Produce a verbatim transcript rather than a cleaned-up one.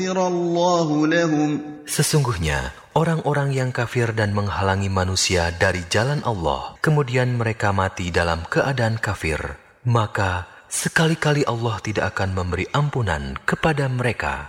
اللَّهُ لَهُمْ Sesungguhnya, orang-orang yang kafir dan menghalangi manusia dari jalan Allah, kemudian mereka mati dalam keadaan kafir, maka sekali-kali Allah tidak akan memberi ampunan kepada mereka.